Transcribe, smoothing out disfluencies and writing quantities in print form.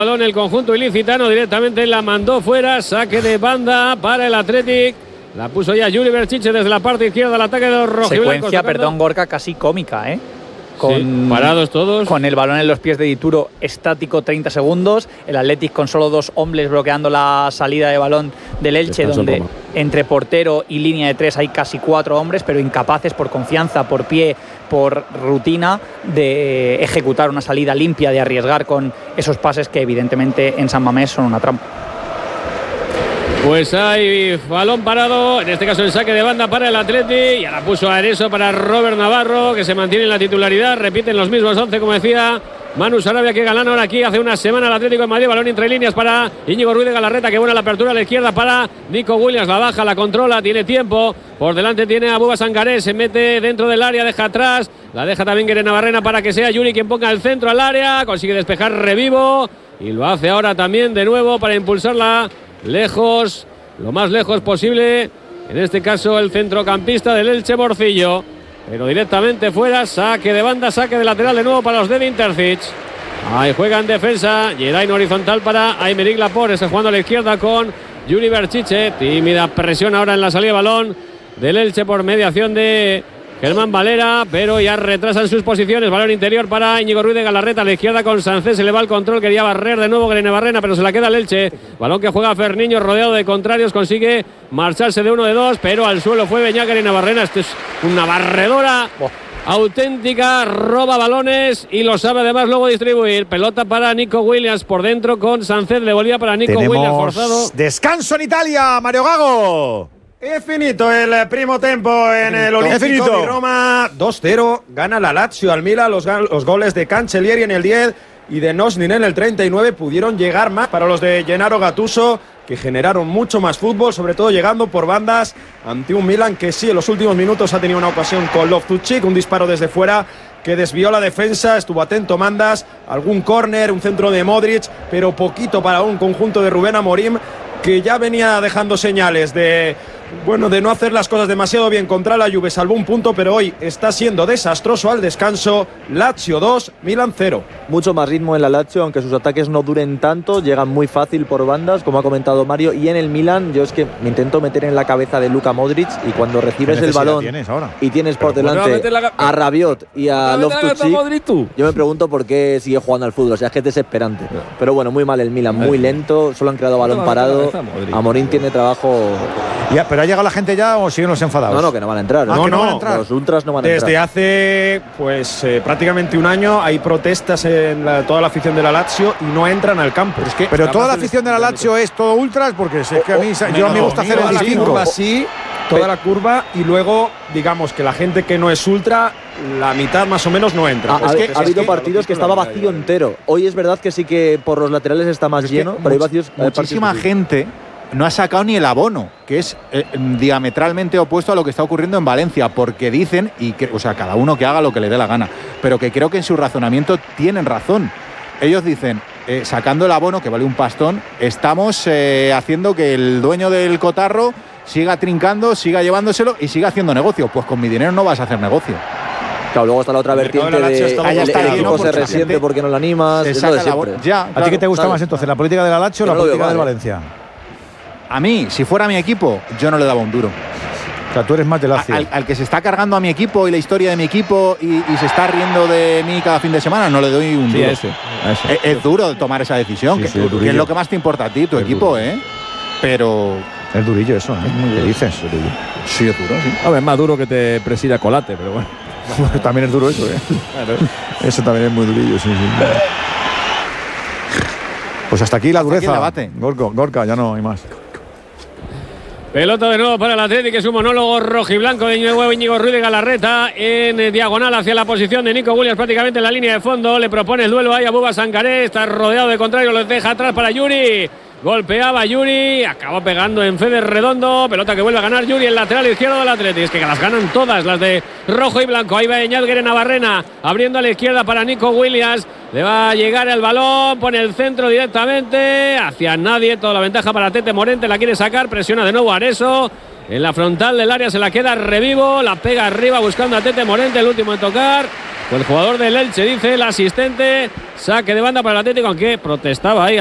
balón el conjunto ilicitano, directamente la mandó fuera, saque de banda para el Athletic. La puso ya Yuri Berchiche desde la parte izquierda al ataque de los rojiblancos. Secuencia, perdón, Gorka, casi cómica, ¿eh? Sí, parados todos. Con el balón en los pies de Dituro, estático 30 segundos. El Athletic con solo 2 hombres bloqueando la salida de balón del Elche, donde entre portero y línea de 3 hay casi 4 hombres, pero incapaces por confianza, por pie, por rutina de ejecutar una salida limpia, de arriesgar con esos pases que evidentemente en San Mamés son una trampa. Pues hay balón parado, en este caso el saque de banda para el Athletic, y ahora puso a Areso para Robert Navarro, que se mantiene en la titularidad, repiten los mismos 11, como decía Manu Sarabia, que Galán ahora aquí hace una semana el Atlético de Madrid, balón entre líneas para Íñigo Ruiz de Galarreta, que buena la apertura a la izquierda para Nico Williams, la baja, la controla, tiene tiempo, por delante tiene a Buba Sangaré, se mete dentro del área, deja atrás, la deja también Guere Navarrena para que sea Yuri quien ponga el centro al área, consigue despejar Revivo, y lo hace ahora también de nuevo para impulsarla lejos, lo más lejos posible, en este caso el centrocampista del Elche, Morcillo, pero directamente fuera, saque de banda, saque de lateral de nuevo para los de Intercic. Ahí juega en defensa, Geraint horizontal para Aymeric Laporte, está jugando a la izquierda con Yuri Berchiche, tímida presión ahora en la salida de balón del Elche por mediación de Germán Valera, pero ya retrasan sus posiciones. Balón interior para Íñigo Ruiz de Galarreta, a la izquierda con Sánchez, se le va el control, quería barrer de nuevo Guere Navarrena, pero se la queda el Elche. Balón que juega Ferniño rodeado de contrarios, consigue marcharse de 1 de 2, pero al suelo fue Beñat. Guere Navarrena, esto es una barredora auténtica, roba balones y lo sabe además luego distribuir. Pelota para Nico Williams por dentro con Sánchez, le volvía para Nico Williams forzado. Descanso en Italia, Mario Gago. È finito il primo tempo en el Olimpico di Roma. 2-0, gana la Lazio al Milan. Los goles de Cancellieri en el 10 y de Nosnin en el 39 pudieron llegar más para los de Gennaro Gattuso, que generaron mucho más fútbol, sobre todo llegando por bandas ante un Milan que sí, en los últimos minutos ha tenido una ocasión con Loftus-Cheek, un disparo desde fuera que desvió la defensa, estuvo atento Mandas, algún córner, un centro de Modric, pero poquito para un conjunto de Rubén Amorim, que ya venía dejando señales de no hacer las cosas demasiado bien contra la Juve, salvó un punto, pero hoy está siendo desastroso al descanso. Lazio 2, Milan 0. Mucho más ritmo en la Lazio, aunque sus ataques no duren tanto, llegan muy fácil por bandas, como ha comentado Mario, y en el Milan yo es que me intento meter en la cabeza de Luka Modric, y cuando recibes el balón y tienes por delante a Rabiot y a Loftus-Cheek, yo me pregunto por qué sigue jugando al fútbol, o sea, es que es desesperante. Pero bueno, muy mal el Milan, muy lento, solo han creado balón parado. Amorim tiene trabajo. Ya, ¿pero ha llegado la gente ya o siguen los enfadados? No, que no van a entrar. No van a entrar. Los ultras no van a entrar. Desde hace prácticamente un año hay protestas en toda la afición de la Lazio y no entran al campo. Es que pero toda la afición de la Lazio es todo ultras, porque es que a mí me gusta hacer el distingo. Así, toda la curva, y luego digamos que la gente que no es ultra, la mitad más o menos no entra. Ha habido partidos que estaba vacío entero. Hoy es verdad que sí que por los laterales está más lleno, pero hay vacíos. Muchísima gente no ha sacado ni el abono, que es diametralmente opuesto a lo que está ocurriendo en Valencia, porque dicen, o sea, cada uno que haga lo que le dé la gana, pero que creo que en su razonamiento tienen razón. Ellos dicen, sacando el abono, que vale un pastón, estamos haciendo que el dueño del cotarro siga trincando, siga llevándoselo y siga haciendo negocio. Pues con mi dinero no vas a hacer negocio. Claro, luego está la otra vertiente el equipo se resiente porque no lo animas. ¿A ti qué te gusta más entonces, la política de la Lazio o la política del Valencia? A mí, si fuera mi equipo, yo no le daba un duro. O sea, tú eres más de Lazio. Al que se está cargando a mi equipo y la historia de mi equipo y se está riendo de mí cada fin de semana, no le doy un duro. Es duro tomar esa decisión, que es lo que más te importa a ti, tu equipo, duro. Pero es durillo eso, ¿Qué dices? Sí, es duro, sí. A ver, es más duro que te presida Colate, pero bueno. También es duro eso, Claro. Eso también es muy durillo, sí. Pues hasta aquí la dureza. Gorka, ya no hay más. Pelota de nuevo para el Atlético, que es un monólogo rojiblanco de nuevo Íñigo Ruiz de Galarreta en diagonal hacia la posición de Nico Williams, prácticamente en la línea de fondo. Le propone el duelo ahí a Buba Sangaré, está rodeado de contrario, lo deja atrás para Yuri. Golpeaba Yuri, acabó pegando en Fede Redondo, pelota que vuelve a ganar Yuri, el lateral izquierdo del Atleti. Es que las ganan todas las de rojo y blanco. Ahí va Beñat, Guere Navarrena, abriendo a la izquierda para Nico Williams. Le va a llegar el balón, pone el centro directamente hacia nadie, toda la ventaja para Tete Morente, la quiere sacar, presiona de nuevo Areso. En la frontal del área se la queda Revivo, la pega arriba buscando a Tete Morente, el último en tocar. el jugador del Elche, dice el asistente. Saque de banda para el Atlético, aunque protestaba ahí